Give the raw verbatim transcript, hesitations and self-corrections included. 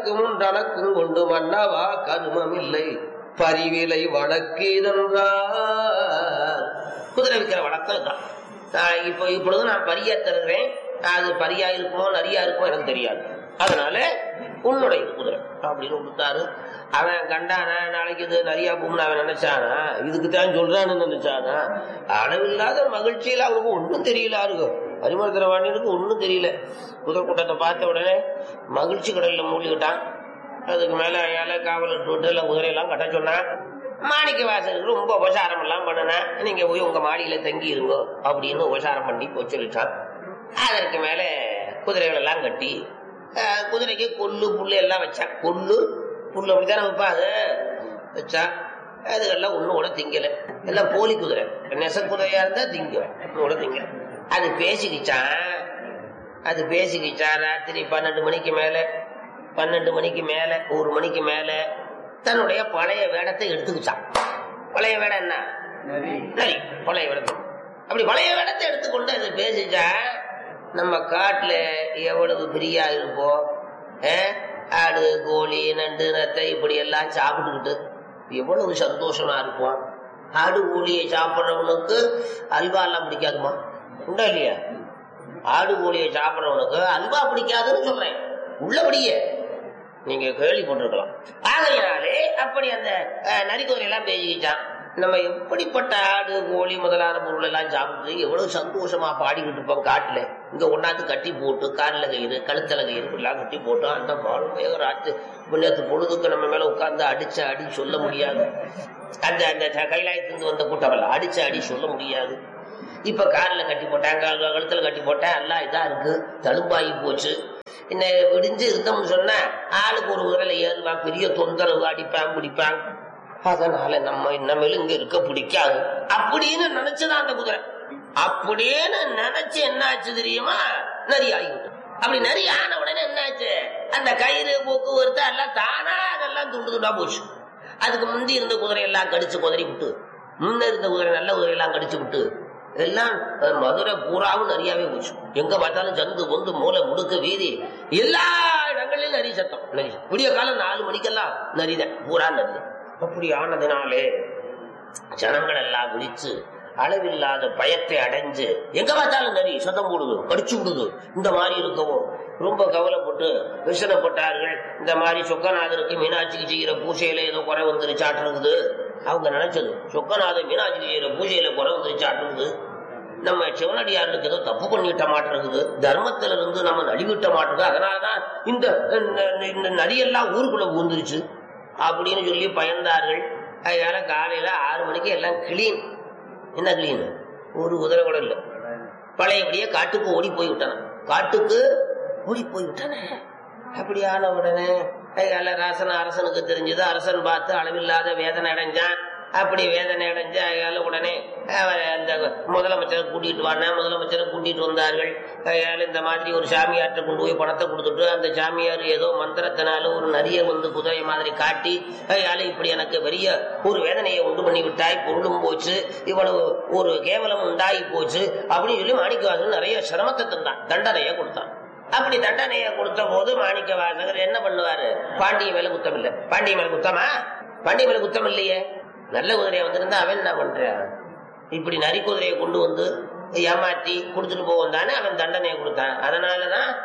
எனக்கு முன் தனக்கும் கொண்டு மன்னவா கருமம் இல்லை பரிவிலை வழக்கீதென்றார். குதிரை விற்கிற வழக்கம் தான். இப்போ இப்பொழுது நான் பரியா தருகிறேன். அது பரியா இருக்குமோ நரியா இருக்குமோ எனக்கு தெரியாது. அதனால உன்னுடைய குதிரை அப்படின்னு கொடுத்தாரு. அவன் கண்டானா நாளைக்கு இது நிறையா பூம்னு அவன் நினைச்சானா, இதுக்குத்தான் சொல்றான்னு நினைச்சானா, அளவில்லாத மகிழ்ச்சியில அவனுக்கு ஒன்னும் தெரியல. இருக்கும் பரிமர்த்தனவாணிக்கு ஒன்னும் தெரியல. குதிரை கூட்டத்தை பார்த்த உடனே மகிழ்ச்சி கடல்ல மூழ்கிட்டான். அதுக்கு மேல ஏழை காவலர் விட்டு எல்லாம் குதிரையெல்லாம் கட்ட சொன்னான். மாணிக்க வாசகருக்கு ரொம்ப உபசாரம் எல்லாம் பண்ணினா, நீங்க போய் உங்க மாடியில தங்கி இருங்கோ அப்படின்னு உபசாரம் பண்ணி போய் சொல்லிட்டான். அதற்கு மேல குதிரைகள் எல்லாம் கட்டி குதிரைக்கு கொல்லு புல்லு எல்லாம் வச்சான். கொல்லு புல்லு அப்படித்தானே வைப்பாங்க வச்சா. அதுக்கெல்லாம் ஒண்ணு கூட திங்கல. எல்லாம் போலி குதிரை. நெச குதிரையா இருந்தா திங்க கூட திங்க. அது பேசிக்கிச்சான். அது பேசிக்கிச்சா ராத்திரி பன்னெண்டு மணிக்கு மேல பன்னெண்டு மணிக்கு மேல ஒரு மணிக்கு மேல தன்னுடைய பழைய வேடத்தை எடுத்துக்கிச்சான். பழைய வேடம் என்ன? நரி. பழைய வேடத்தை அப்படி பழைய வேடத்தை எடுத்துக்கொண்டு அது பேசிச்சா, நம்ம காட்டுல எவ்வளவு பிரியா இருப்போம், ஆடு கோழி நண்டு நத்தை இப்படி எல்லாம் சாப்பிட்டுக்கிட்டு எவ்வளவு சந்தோஷமா இருப்போம். ஆடு கோழியை சாப்பிட்றவனுக்கு அல்வா எல்லாம் பிடிக்காதுமா? உண்டா இல்லையா? ஆடு கோழியை சாப்பிட்றவனுக்கு அல்வா பிடிக்காதுன்னு சொல்றேன். உள்ளபடியே நீங்க கேள்விப்பட்டிருக்கலாம். ஆகையினாலே அப்படி அந்த நரிக்குதிரை எல்லாம் பேசிக்கிச்சான். நம்ம எப்படிப்பட்ட ஆடு கோழி முதலான பொருள் எல்லாம் சாப்பிட்டு எவ்வளவு சந்தோஷமா பாடிக்கிட்டு இருப்போம் காட்டுல. இங்க ஒன்னாந்து கட்டி போட்டு காலில் கயிறு கழுத்தல கயிறு எல்லாம் கட்டி போட்டோம். அந்த பாலும் ராத்து நேற்று பொழுதுக்கு நம்ம மேல உட்கார்ந்து அடிச்ச அடி சொல்ல முடியாது. அந்த அந்த கைலாயத்திலிருந்து வந்த கூட்டம் அடிச்ச அடி சொல்ல முடியாது. இப்ப காலில் கட்டி போட்டாங்க, கழுத்துல கட்டி போட்டேன், எல்லாம் இதா இருக்கு, தழும்பாகி போச்சு. என்ன விடிஞ்சு இருந்தோம்னு சொன்னா ஆளுக்கு ஒரு உதவில ஏறுவான், பெரிய தொந்தரவு, அடிப்பான் பிடிப்பான். அதனால நம்ம இன்னமேலும் இங்க இருக்க பிடிக்காது அப்படின்னு நினைச்சுதான் அந்த குதிரை. அப்படின்னு நினைச்சு என்ன ஆச்சு தெரியுமா? நரி ஆகிவிட்டு. அப்படி நரி ஆன உடனே என்னாச்சு, அந்த கயிறு போக்குவரத்து எல்லாம் தானா அதெல்லாம் துண்டு துண்டா போச்சு. அதுக்கு முந்தி இருந்த குதிரை எல்லாம் கடிச்சு குதிரை விட்டு, முன்ன இருந்த குதிரை நல்ல குதிரை எல்லாம் கடிச்சு விட்டு எல்லாம் மதுரை பூராவும் நரியாவே போச்சு. எங்க பார்த்தாலும் சந்து பொந்து மூளை முடுக்க வீதி எல்லா இடங்களிலும் நரி சத்தம். நரி விடிய காலம் நாலு மணிக்கெல்லாம் நரிதான், பூரா நரிதான். அப்படி ஆனதுனாலே ஜனங்கள் எல்லாம் விழிச்சு அளவில்லாத பயத்தை அடைஞ்சு எங்க பார்த்தாலும் நரி சத்தம் போடுது, கடிச்சு விடுது. இந்த மாதிரி இருக்கவும் ரொம்ப கவலைப்பட்டு விசனப்பட்டார்கள். இந்த மாதிரி சொக்கநாதருக்கு மீனாட்சிக்கு செய்யற பூஜையில ஏதோ குறை வந்துருச்சாட்டு இருக்குது. அவங்க நினைச்சது சொக்கநாதர் மீனாட்சிக்கு செய்யற பூஜையில குறை வந்துருச்சாட்டு இருக்குது. நம்ம சிவனடியாருக்கு ஏதோ தப்பு பண்ணிட்ட மாட்டிருக்குது, தர்மத்தில இருந்து நம்ம நலிவிட்ட மாட்டிருக்கு. அதனாலதான் இந்த நரியெல்லாம் ஊருக்குள்ள பூந்துருச்சு அப்படின்னு சொல்லி பயந்தார்கள். அதனால காலையில ஆறு மணிக்கு எல்லாம் கிளீன். என்ன கிளீன்? ஒரு குதிரை கூட இல்லை. பழையபடியே காட்டுக்கு ஓடி போய் விட்டான. காட்டுக்கு ஓடி போய் விட்டான. அப்படியான உடனே அதனால ராசன் அரசனுக்கு தெரிஞ்சது. அரசன் பார்த்து அளவில்லாத வேதனை அடைஞ்சான். அப்படி வேதனை அடைஞ்சு அதனால உடனே அந்த முதலமைச்சரை கூட்டிட்டு வாங்க. முதலமைச்சரை கூட்டிட்டு வந்தார்கள். அதனால இந்த மாதிரி ஒரு சாமியார்ட்ட கொண்டு போய் பணத்தை கொடுத்துட்டு அந்த சாமியார் ஏதோ மந்திரத்தினால ஒரு நரிய வந்து குதிரை மாதிரி காட்டி அதனால இப்படி எனக்கு பெரிய ஒரு வேதனையை உண்டு பண்ணி விட்டாய், பொருளும் போச்சு, இவ்வளவு ஒரு கேவலம் உண்டாகி போச்சு அப்படின்னு சொல்லி மாணிக்கவாசகர் நிறைய சிரமத்தை தந்தான், தண்டனையை கொடுத்தான். அப்படி தண்டனையை கொடுத்த போது மாணிக்க வாசகர் என்ன பண்ணுவாரு? பாண்டிய மேல குத்தம் இல்லை. பாண்டிய மேல குத்தமா? பாண்டிய மேல குத்தம் இல்லையே. நல்ல குதிரையை வந்திருந்தா அவன் என்ன பண்றான்? இப்படி நரி குதிரையை கொண்டு வந்து ஏமாற்றி கொடுத்துட்டு போவோம் தானே அவன் தண்டனையை கொடுத்தான். அதனாலதான்